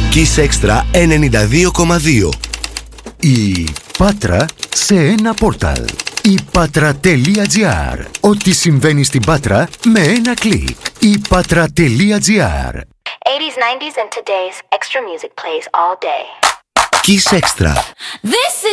Kiss Extra 92,2. Η Πάτρα σε ένα πόρταλ. Η Patra.gr. Ό,τι συμβαίνει στην Πάτρα με ένα κλικ. Η Patra.gr. 80s, 90s and today's extra music plays all day. Kiss Extra. This